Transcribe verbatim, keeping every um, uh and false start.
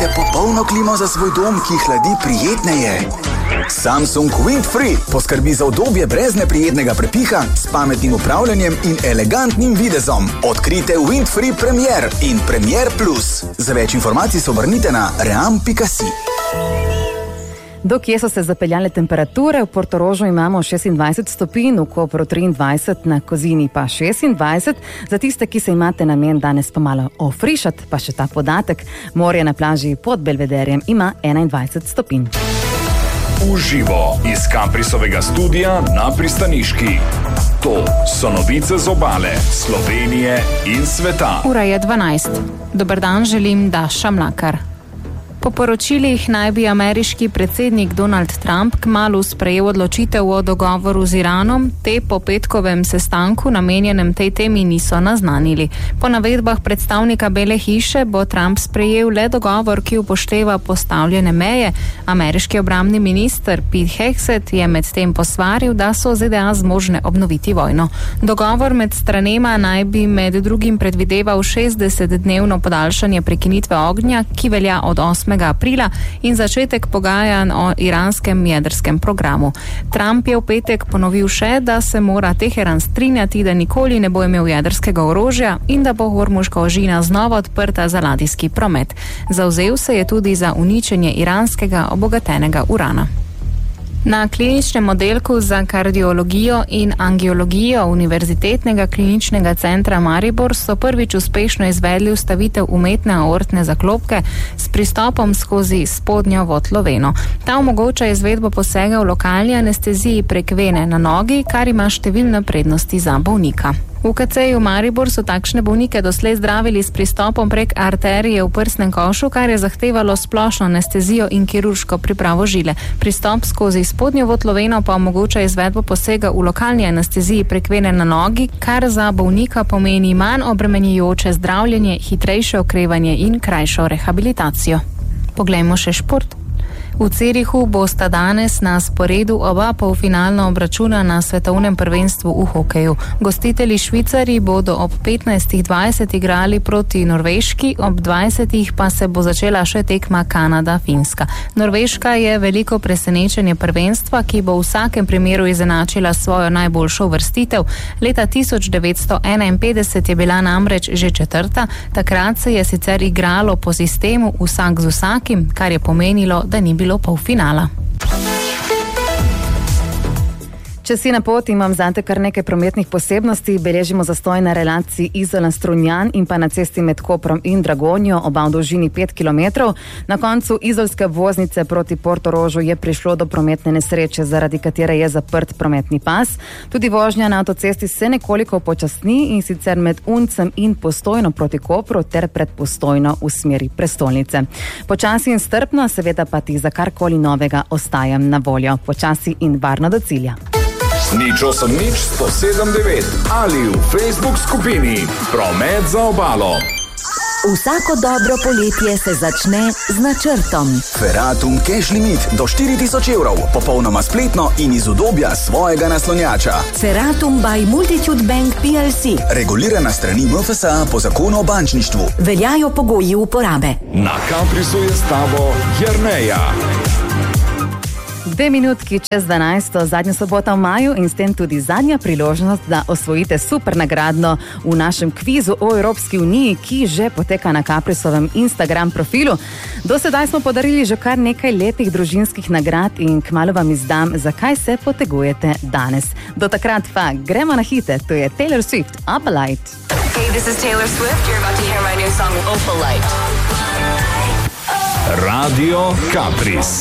Potrebujete popolno klimo za svoj dom, ki hladi prijetneje? Samsung Windfree poskrbi za udobje brez neprijetnega prepiha, s pametnim upravljanjem in elegantnim videzom. Odkrite Windfree Premier in Premier Plus. Za več informacij se obrnite na ream pika si. Do kje so se zapeljale temperature? V Portorožu imamo šestindvajset stopinj, v Kopru triindvajset, na Kozini pa šestindvajset. Za tiste, ki se imate namen danes pa malo ofrišati, pa še ta podatek. Morje na plaži pod Belvederjem ima enaindvajset stopinj. Uživo iz Kaprisovega studija na Pristaniški. To so novice z obale, Slovenije in sveta. Ura je dvanajst. Dober dan, želim Daša Mlakar. Po poročilih naj bi ameriški predsednik Donald Trump kmalu sprejel odločitev o dogovoru z Iranom, te po petkovem sestanku namenjenem tej temi niso naznanili. Po navedbah predstavnika Bele hiše bo Trump sprejel le dogovor, ki upošteva postavljene meje. Ameriški obrambni minister Pete Hegseth je medtem posvaril, da so Z D A zmožne obnoviti vojno. Dogovor med stranema naj bi med drugim predvideval šestdesetdnevno podaljšanje prekinitve ognja, ki velja od osmega aprila in začetek pogajanj o iranskem jedrskem programu. Trump je v petek ponovil še, da se mora Teheran strinjati, da nikoli ne bo imel jedrskega orožja in da bo Hormuška ožina znova odprta za ladijski promet. Zavzel se je tudi za uničenje iranskega obogatenega urana. Na kliničnem oddelku za kardiologijo in angiologijo Univerzitetnega kliničnega centra Maribor so prvič uspešno izvedli vstavitev umetne aortne zaklopke s pristopom skozi spodnjo votlo-veno. Ta omogoča izvedbo posega v lokalni anesteziji prek vene na nogi, kar ima številne prednosti za bolnika. V U K C-ju Maribor so takšne bolnike doslej zdravili s pristopom prek arterije v prsnem košu, kar je zahtevalo splošno anestezijo in kirurško pripravo žile. Pristop skozi spodnjo votlo-veno pa omogoča izvedbo posega v lokalni anesteziji prek vene na nogi, kar za bolnika pomeni manj obremenjujoče zdravljenje, hitrejše okrevanje in krajšo rehabilitacijo. Poglejmo še šport. V Cirihu bosta danes na sporedu oba polfinalna obračuna na svetovnem prvenstvu v hokeju. Gostitelji Švicarji bodo ob petnajstih dvajset igrali proti Norveški, ob dvajsetih pa se bo začela še tekma Kanada-Finska. Norveška je veliko presenečenje prvenstva, ki bo v vsakem primeru izenačila svojo najboljšo uvrstitev. Leta tisoč devetsto enainpetdeset je bila namreč že četrta, takrat se je sicer igralo po sistemu vsak z vsakim, kar je pomenilo, da ni bilo bilo polfinala. Če si na poti, imam zate kar nekaj prometnih posebnosti. Beležimo zastoj na relaciji Izola-Strunjan in pa na cesti med Koprom in Dragonjo, oba v dolžini pet kilometrov. Na koncu izolske obvoznice proti Portorožu je prišlo do prometne nesreče, zaradi katere je zaprt prometni pas. Tudi vožnja na avtocesti se nekoliko počasni, in sicer med Uncem in Postojno proti Kopru ter pred Postojno v smeri prestolnice. Počasi in strpno, seveda pa ti za karkoli novega ostajam na voljo. Počasi in varno do cilja. Nič osem nič sto sedem devet ali v Facebook skupini Promet za obalo. Vsako dobro poletje se začne z načrtom. Ferratum Cash Limit do štiri tisoč evrov, popolnoma spletno in iz udobja svojega naslonjača. Ferratum by Multitude Bank P L C. Regulirana strani M F S A po zakonu o bančništvu. Veljajo pogoji uporabe. Na Kaprisu je s tabo Jerneja. Dve minutki čez dvanajsto, zadnja sobota v maju in s tem tudi zadnja priložnost, da osvojite super nagradno v našem kvizu o Evropski uniji, ki že poteka na Kaprisovem Instagram profilu. Do sedaj smo podarili že kar nekaj lepih družinskih nagrad in kmalu vam izdam, zakaj se potegujete danes. Do takrat pa gremo na hite, to je Taylor Swift, Opalite. Hey, this is Taylor Swift, you're about to hear my new song, Opalite. Radio Kapris.